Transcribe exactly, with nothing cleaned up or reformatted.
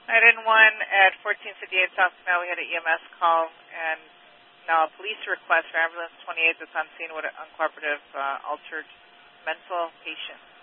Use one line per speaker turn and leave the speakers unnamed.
nine nine one at fourteen fifty-eight South Canal, we had an E M S call, and now a police request for ambulance twenty-eight that's on scene with an uncooperative, uh, altered mental patient.